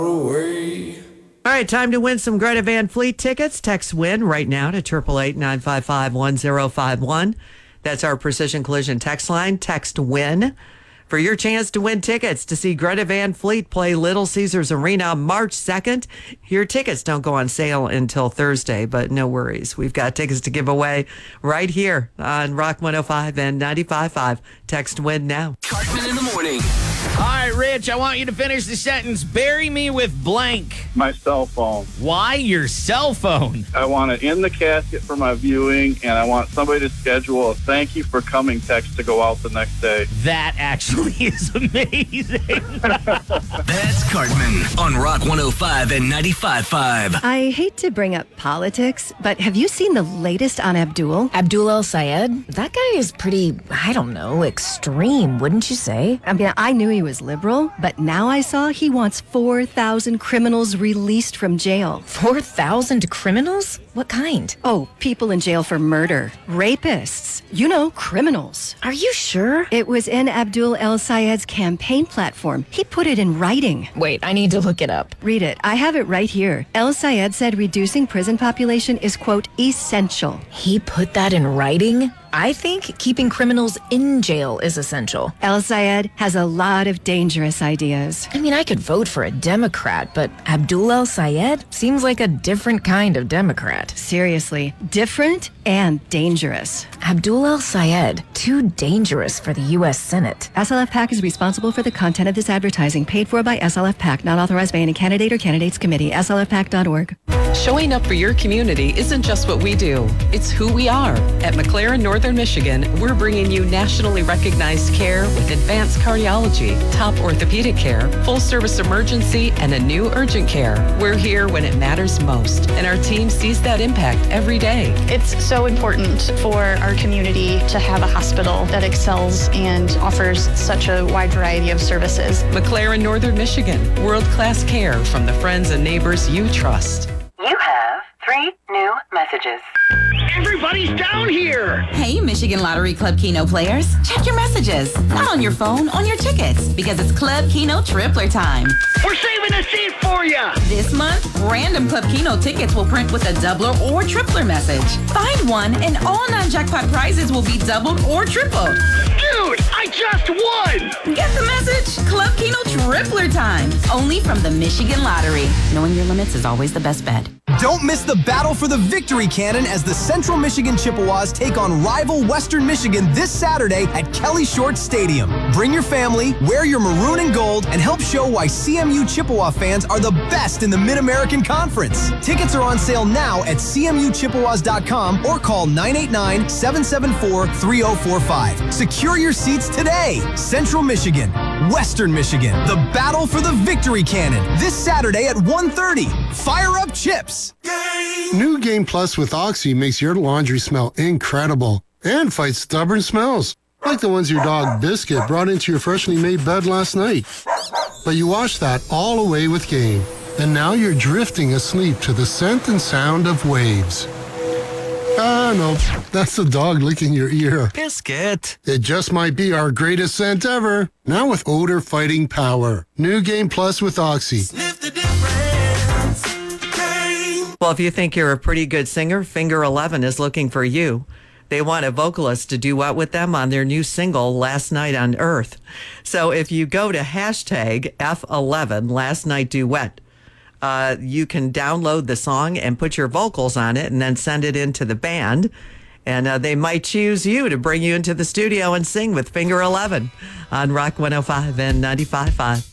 All right, time to win some Greta Van Fleet tickets. Text WIN right now to 888-955-1051. That's our Precision Collision text line. Text WIN for your chance to win tickets to see Greta Van Fleet play Little Caesars Arena March 2nd. Your tickets don't go on sale until Thursday, but no worries. We've got tickets to give away right here on Rock 105 and 95.5. Text WIN now. Cartman in the morning. All right, Rich, I want you to finish the sentence. Bury me with blank. My cell phone. Why your cell phone? I want it in the casket for my viewing, and I want somebody to schedule a thank you for coming text to go out the next day. That actually is amazing. That's Cartman on Rock 105 and 95.5. I hate to bring up politics, but have you seen the latest on Abdul? Abdul El-Sayed? That guy is pretty, I don't know, extreme, wouldn't you say? I mean, I knew he was liberal, but now I saw he wants 4,000 criminals released from jail. 4,000 criminals? What kind? Oh, people in jail for murder. Rapists. You know, criminals. Are you sure? It was in Abdul El-Sayed's campaign platform. He put it in writing. Wait, I need to look it up. Read it. I have it right here. El-Sayed said reducing prison population is, quote, essential. He put that in writing? I think keeping criminals in jail is essential. El-Sayed has a lot of dangerous ideas. I mean, I could vote for a Democrat, but Abdul El-Sayed seems like a different kind of Democrat. Seriously, different and dangerous. Abdul El-Sayed, too dangerous for the U.S. Senate. SLF PAC is responsible for the content of this advertising, paid for by SLF PAC, not authorized by any candidate or candidates committee. SLFPAC.org. Showing up for your community isn't just what we do, it's who we are. At McLaren Northern Michigan, we're bringing you nationally recognized care with advanced cardiology, top orthopedic care, full-service emergency, and a new urgent care. We're here when it matters most, and our team sees that impact every day. It's so important for our community to have a hospital that excels and offers such a wide variety of services. McLaren Northern Michigan, world-class care from the friends and neighbors you trust. You have 3 new messages. Everybody's down here. Hey, Michigan Lottery Club Keno players. Check your messages. Not on your phone, on your tickets. Because it's Club Keno Tripler time. We're saving a seat for you. This month, random Club Keno tickets will print with a doubler or tripler message. Find one and all non-jackpot prizes will be doubled or tripled. Dude, I just won. Get the message? Club Keno Tripler time. Only from the Michigan Lottery. Knowing your limits is always the best bet. Don't miss the battle for the victory cannon as the Central Michigan Chippewas take on rival Western Michigan this Saturday at Kelly Short Stadium. Bring your family, wear your maroon and gold, and help show why CMU Chippewa fans are the best in the Mid-American Conference. Tickets are on sale now at cmuchippewas.com or call 989-774-3045. Secure your seats today. Central Michigan, Western Michigan, the battle for the victory cannon this Saturday at 1:30. Fire up chips. New Game Plus with Oxy makes your laundry smell incredible and fights stubborn smells, like the ones your dog Biscuit brought into your freshly made bed last night. But you washed that all away with Game, and now you're drifting asleep to the scent and sound of waves. Ah, no, that's the dog licking your ear. Biscuit. It just might be our greatest scent ever. Now with odor-fighting power. New Game Plus with Oxy. Well, if you think you're a pretty good singer, Finger 11 is looking for you. They want a vocalist to duet with them on their new single, Last Night on Earth. So if you go to hashtag F11, Last Night Duet, you can download the song and put your vocals on it and then send it into the band. And they might choose you to bring you into the studio and sing with Finger 11 on Rock 105 and 95.5.